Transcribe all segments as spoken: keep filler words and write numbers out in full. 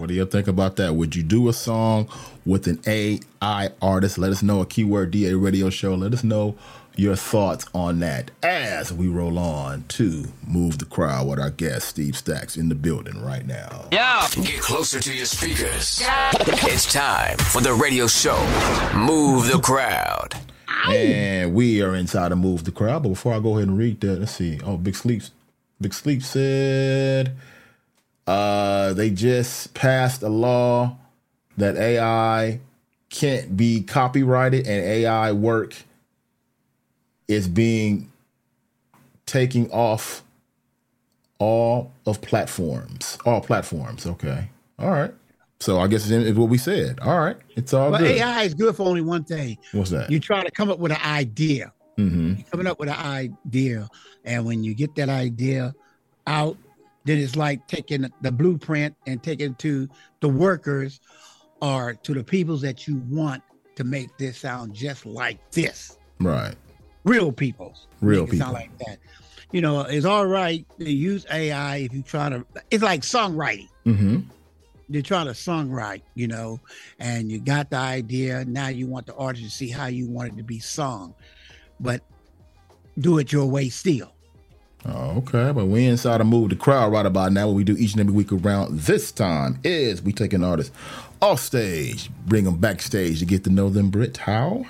What do you think about that? Would you do a song with an A I artist? Let us know. A Keyword D A Radio Show. Let us know your thoughts on that as we roll on to Move the Crowd with our guest Steve Stacks in the building right now. Yeah. Get closer to your speakers. Yeah. It's time for the radio show, Move the Crowd. And we are inside of Move the Crowd. But before I go ahead and read that, let's see. Oh, Big Sleep. Big Sleep said uh, they just passed a law that A I can't be copyrighted, and A I work is being taking off all of platforms. All platforms. Okay. All right. So I guess it's what we said. All right. It's all well, good. A I is good for only one thing. What's that? You try to come up with an idea. Mm-hmm. You're coming up with an idea. And when you get that idea out, then it's like taking the blueprint and taking it to the workers or to the peoples that you want to make this sound just like this. Right. Real peoples. Real make it people. sound like that. You know, it's all right to use A I if you try to, it's like songwriting. Mm-hmm. You're trying to songwrite, you know, and you got the idea. Now you want the artist to see how you want it to be sung, but do it your way still. Oh, okay, but we inside of Move the Crowd right about now. What we do each and every week around this time is we take an artist off stage, bring them backstage to get to know them. Britt, how?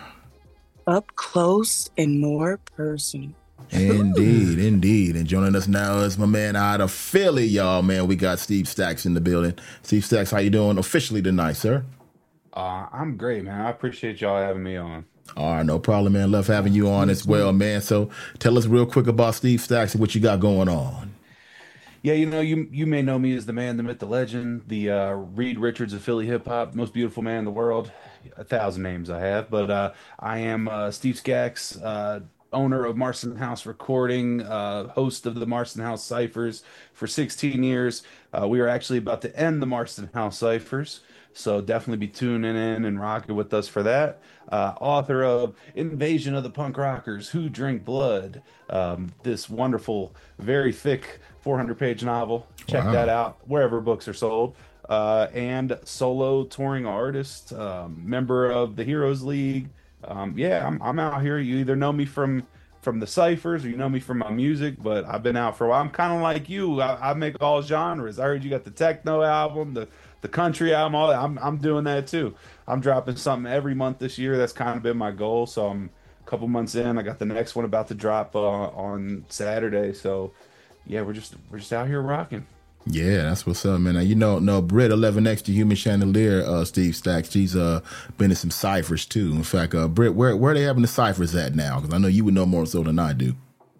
Up close and more personal. Indeed, indeed. And joining us now is my man out of Philly, y'all. Man, we got Steve Stacks in the building. Steve Stacks, how you doing officially tonight, sir? Uh, I'm great, man. I appreciate y'all having me on. All right, no problem, man. Love having you on as well, man. So tell us real quick about Steve Stacks and what you got going on. Yeah, you know, you you may know me as the man, the myth, the legend, the uh, Reed Richards of Philly hip hop, most beautiful man in the world. A thousand names I have, but uh, I am uh, Steve Stacks, uh, owner of Marston House Recording, uh, host of the Marston House Ciphers for sixteen years. Uh, we are actually about to end the Marston House Ciphers, so definitely be tuning in and rocking with us for that. Uh, author of Invasion of the Punk Rockers, Who Drink Blood, um, this wonderful, very thick four hundred page novel. Check Wow. that out wherever books are sold. Uh, and solo touring artist, um, member of the Heroes League. Um, yeah, I'm, I'm out here. You either know me from from the ciphers or you know me from my music, but I've been out for a while. I'm kind of like you. I, I make all genres. I heard you got the techno album, the the country album, all that. I'm I'm doing that too. I'm dropping something every month this year. That's kind of been my goal. So I'm a couple months in. I got the next one about to drop uh, on Saturday. So yeah, we're just we're just out here rocking. Yeah, that's what's up, man. Now, you know, no, Britt eleven X, the Human Chandelier, uh, Steve Stacks, she's uh, been in some ciphers too. In fact, uh, Britt, where where are they having the ciphers at now? Because I know you would know more so than I do.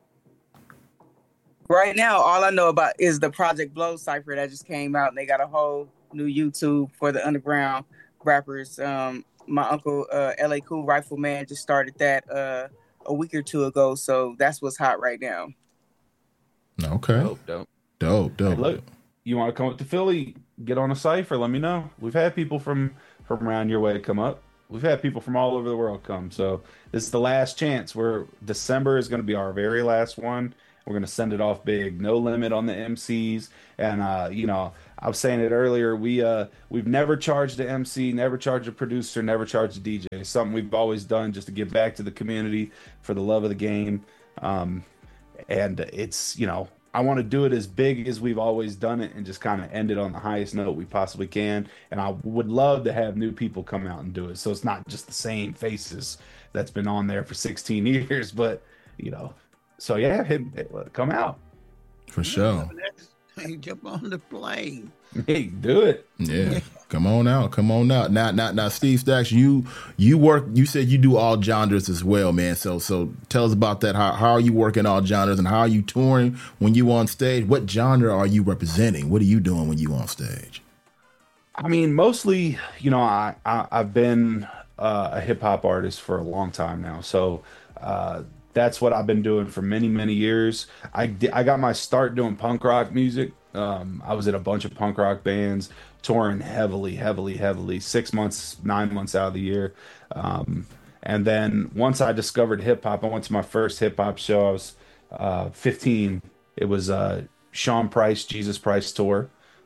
Right now, all I know about is the Project Blow cipher that just came out, and they got a whole new YouTube for the underground rappers. Um, my uncle, uh, L A Cool Rifleman, just started that uh, a week or two ago, so that's what's hot right now. Okay. Dope, dope. Dope, dope. Hey, look, you want to come up to Philly, get on a cipher, let me know. We've had people from, from around your way come up. We've had people from all over the world come. So this is the last chance. We're December is going to be our very last one. We're going to send it off big. No limit on the M Cs. And, uh, you know, I was saying it earlier. We, uh, we've never charged the M C, never charged a producer, never charged a D J. It's something we've always done just to give back to the community for the love of the game. Um, and it's, you know, I want to do it as big as we've always done it and just kind of end it on the highest note we possibly can. And I would love to have new people come out and do it. So it's not just the same faces that's been on there for sixteen years, but, you know, so yeah, hit, hit, come out. For sure. Hey, jump on the plane. Hey, do it. Yeah. Come on out. Come on out. Now, now, now, Steve Stacks, you you work. You said you do all genres as well, man. So, so tell us about that. How how are you working all genres, and how are you touring when you on stage? What genre are you representing? What are you doing when you on stage? I mean, mostly, you know, I, I I've been uh, a hip hop artist for a long time now, so uh, that's what I've been doing for many many years. I di- I got my start doing punk rock music. Um, I was in a bunch of punk rock bands, touring heavily, heavily, heavily, six months, nine months out of the year. Um, and then once I discovered hip hop, I went to my first hip hop show. I was uh, fifteen. It was uh, Sean Price, Jesus Price tour.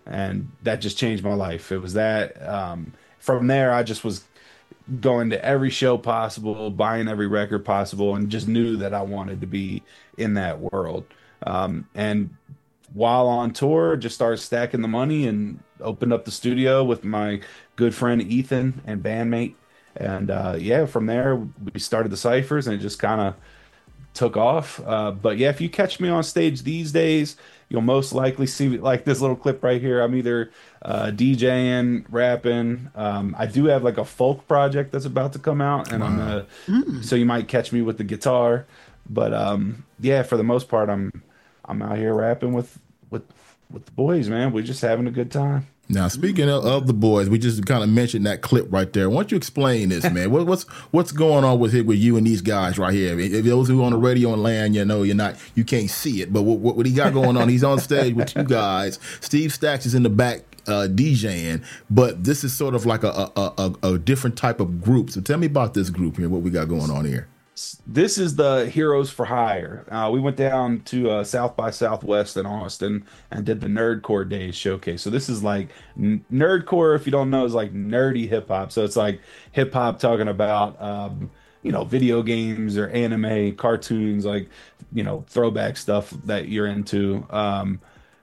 and that just changed my life. It was that. Um, from there, I just was going to every show possible, buying every record possible, and just knew that I wanted to be in that world. Um, and while on tour, just started stacking the money and opened up the studio with my good friend Ethan and bandmate. And uh, yeah, from there we started the Cyphers, and it just kind of took off. Uh, but yeah, if you catch me on stage these days, you'll most likely see like this little clip right here. I'm either uh, DJing, rapping. Um, I do have like a folk project that's about to come out, and wow. I'm uh, mm. so you might catch me with the guitar. But um, yeah, for the most part, I'm I'm out here rapping with with with the boys, man. We're just having a good time. Now, speaking of, of the boys, we just kind of mentioned that clip right there. Why don't you explain this, man? what, what's what's going on with it with you and these guys right here? If those who are on the radio and land, you know, you're not, you can't see it. But what, what, what he got going on? He's on stage with two guys. Steve Stacks is in the back uh, DJing, but this is sort of like a a, a a different type of group. So tell me about this group here. What we got going on here? This is the Heroes for Hire. Uh, we went down to uh, South by Southwest in Austin and did the Nerdcore Days showcase. So this is like n- Nerdcore, if you don't know, is like nerdy hip hop. So it's like hip hop talking about, um, you know, video games or anime, cartoons, like, you know, throwback stuff that you're into. Um,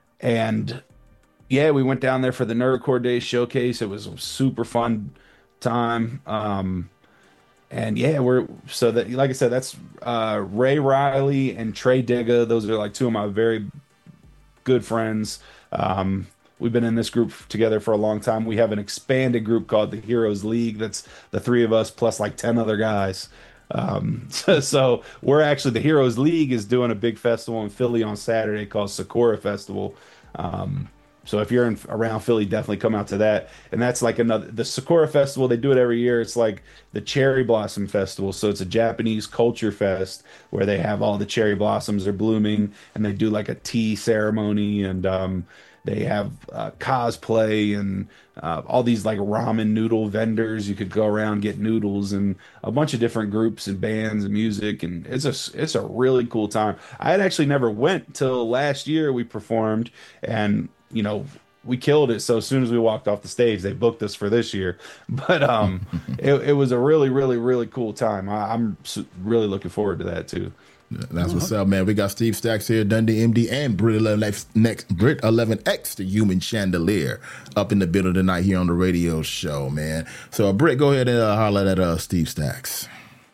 and yeah, we went down there for the Nerdcore Days showcase. It was a super fun time. Um, And yeah, we're so that like I said, that's uh, Ray Riley and Trey Digga. Those are like two of my very good friends. Um, we've been in this group together for a long time. We have an expanded group called the Heroes League. That's the three of us plus like ten other guys. Um, so, so we're actually the Heroes League is doing a big festival in Philly on Saturday called Sakura Festival. Um, So if you're in, around Philly, definitely come out to that. And that's like another, the Sakura Festival, they do it every year. It's like the Cherry Blossom Festival. So it's a Japanese culture fest where they have all the cherry blossoms are blooming, and they do like a tea ceremony, and um, they have uh, cosplay and uh, all these like ramen noodle vendors. You could go around, get noodles, and a bunch of different groups and bands and music. And it's a, it's a really cool time. I had actually never went till last year we performed, and you know, we killed it. So as soon as we walked off the stage, they booked us for this year. But um, it, it was a really, really, really cool time. I, I'm really looking forward to that too. That's what's up, man. We got Steve Stacks here, Dundee M D, and Brit eleven X, next Brit eleven X, the Human Chandelier, up in the building tonight here on the radio show, man. So, uh, Brit, go ahead and uh, holler at uh, Steve Stacks.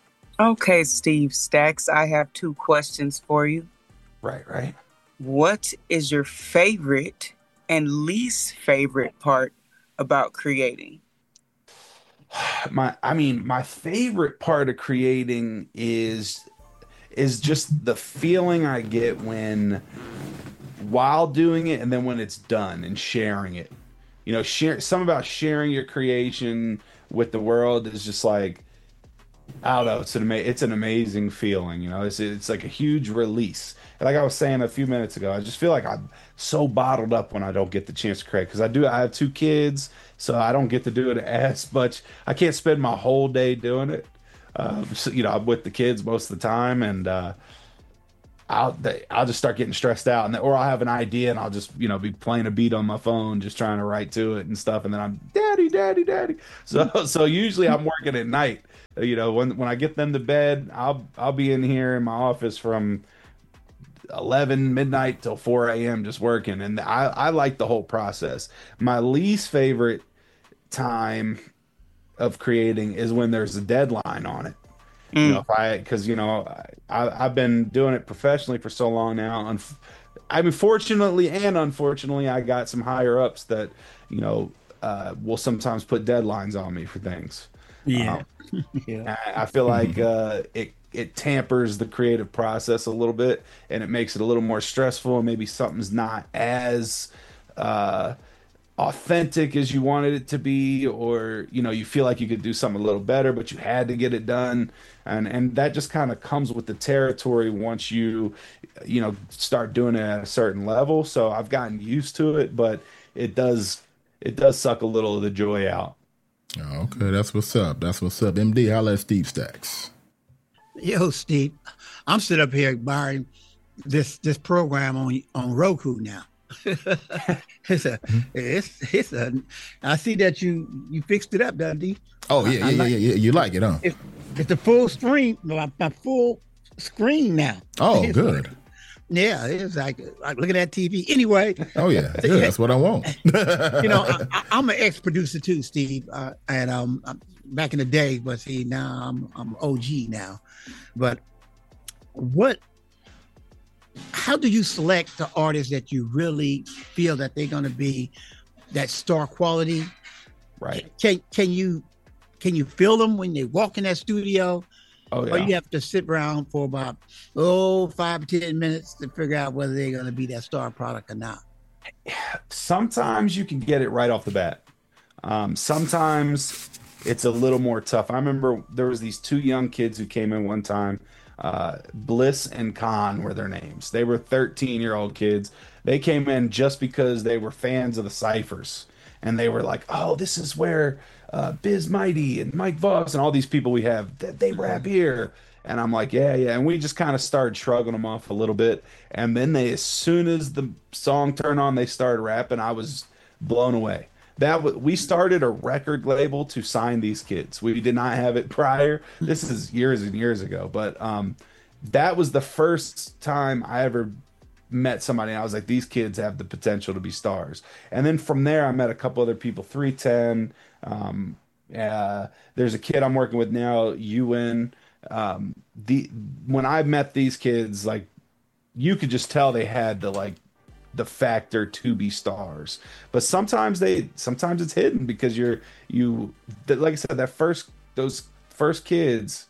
Okay, Steve Stacks, I have two questions for you. Right, right. What is your favorite and least favorite part about creating? My, I mean, my favorite part of creating is is just the feeling I get when while doing it, and then when it's done and sharing it. You know, share some about sharing your creation with the world is just like, I don't know, it's an ama- it's an amazing feeling. You know, it's it's like a huge release. Like I was saying a few minutes ago, I just feel like I'm so bottled up when I don't get the chance to create, because I do. I have two kids, so I don't get to do it as much. I can't spend my whole day doing it. Um, so, you know, I'm with the kids most of the time, and uh, I'll they, I'll just start getting stressed out, and then, or I'll have an idea, and I'll just you know be playing a beat on my phone, just trying to write to it and stuff, and then I'm daddy, daddy, daddy. So so usually I'm working at night. You know, when when I get them to bed, I'll I'll be in here in my office from eleven midnight till four a.m. just working, and I, I like the whole process. My least favorite time of creating is when there's a deadline on it. Mm. You know, if I because you know I, I've been doing it professionally for so long now. And I mean, fortunately and unfortunately, I got some higher ups that you know uh, will sometimes put deadlines on me for things. Yeah, um, yeah. I, I feel like uh, it. it tampers the creative process a little bit, and it makes it a little more stressful, and maybe something's not as uh, authentic as you wanted it to be, or, you know, you feel like you could do something a little better, but you had to get it done. And, and that just kind of comes with the territory once you, you know, start doing it at a certain level. So I've gotten used to it, but it does, it does suck a little of the joy out. Okay. That's what's up. That's what's up. M D, holla at Steve Stacks. Yo, Steve, I'm sitting up here admiring this this program on on Roku now. it's a, it's, it's a. I see that you you fixed it up, Dundee. Oh yeah, I, I yeah, like, yeah, yeah. You like it, huh? It's, it's a full screen, my, my full screen now. Oh, It's good. like- yeah, it's like, like looking at T V. Anyway, Oh yeah, good. That's what I want. you know, I, I, I'm an ex-producer too, Steve, uh, and um, I'm- back in the day, but see now I'm I'm O G now. But what? How do you select the artists that you really feel that they're going to be that star quality? Right. Can can you can you feel them when they walk in that studio, Oh or yeah. you have to sit around for about oh five to ten minutes to figure out whether they're going to be that star product or not? Sometimes you can get it right off the bat. Um, sometimes it's a little more tough. I remember there was these two young kids who came in one time. Uh, Bliss and Khan were their names. They were thirteen year old kids. They came in just because they were fans of the Cyphers. And they were like, oh, this is where uh, Biz Mighty and Mike Voss and all these people we have, they, they rap here. And I'm like, yeah, yeah. And we just kind of started shrugging them off a little bit. And then they, as soon as the song turned on, they started rapping. I was blown away. That w- we started a record label to sign these kids. We did not have it prior. This is years and years ago. But um, that was the first time I ever met somebody and I was like, these kids have the potential to be stars. And then from there, I met a couple other people, three ten. Um, uh, there's a kid I'm working with now, Ewan. Um, the when I met these kids, like you could just tell they had the like the factor to be stars. But sometimes they sometimes it's hidden because you're you like I said, that first those first kids,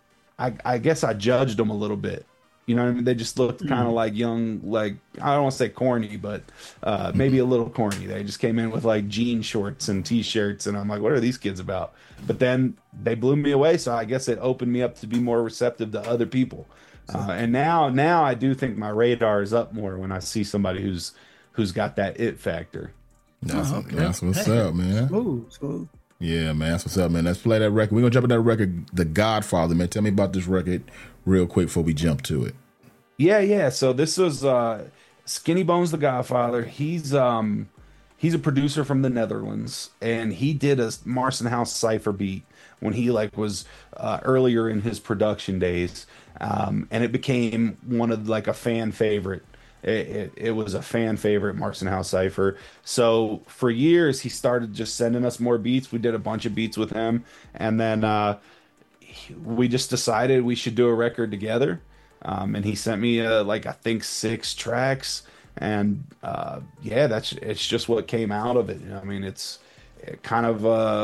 I, I guess I judged them a little bit. You know what I mean? They just looked kind of like young, like, I don't want to say corny, but uh, maybe a little corny. They just came in with like jean shorts and t-shirts. And I'm like, what are these kids about? But then they blew me away. So I guess it opened me up to be more receptive to other people. Uh, and now, now I do think my radar is up more when I see somebody who's, who's got that it factor. That's, Oh, okay. that's what's up, man. Smooth, smooth. Yeah, man. That's what's up, man. Let's play that record. We're gonna jump in that record, The Godfather, man. Tell me about this record real quick before we jump to it. Yeah, yeah. So this was uh, Skinny Bones, The Godfather. He's um, he's a producer from the Netherlands, and he did a Marson House Cypher beat when he like was uh, earlier in his production days, um, and it became one of like a fan favorite. It, it, it was a fan favorite, Marson House Cypher. So for years, he started just sending us more beats. We did a bunch of beats with him, and then uh, he- we just decided we should do a record together. Um, and he sent me uh, like I think six tracks, and uh, yeah, that's it's just what came out of it. I mean, it's it kind of uh,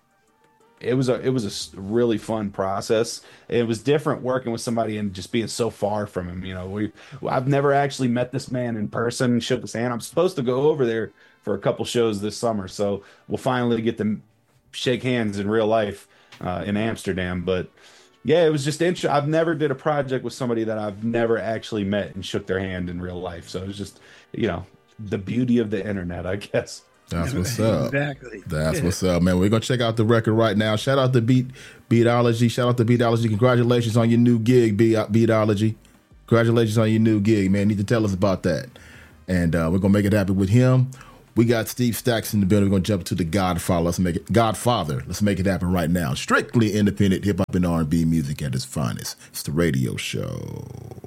it was a it was a s- really fun process. It was different working with somebody and just being so far from him. You know, we I've never actually met this man in person, shook his hand. I'm supposed to go over there for a couple shows this summer, so we'll finally get to shake hands in real life uh, in Amsterdam, but. Yeah, it was just interesting. I've never did a project with somebody that I've never actually met and shook their hand in real life. So it was just, you know, the beauty of the internet, I guess. That's what's up. Exactly. That's what's up, man. We're gonna check out the record right now. Shout out to Beat Beatology. Shout out to Beatology. Congratulations on your new gig, Beat Beatology. Congratulations on your new gig, man. You need to tell us about that. And uh, we're gonna make it happen with him. We got Steve Stacks in the building. We're gonna jump to the Godfather. Let's make it Godfather. Let's make it happen right now. Strictly independent hip hop and R and B music at its finest. It's the radio show.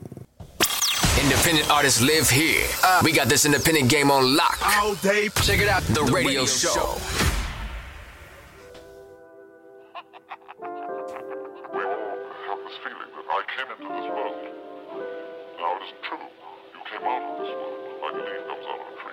Independent artists live here. Uh, we got this independent game on lock. All day. Check it out, the, radio, radio show. show. We all have this feeling that I came into this world. Now, it isn't true. You came out of this world like a leaf comes out of a tree.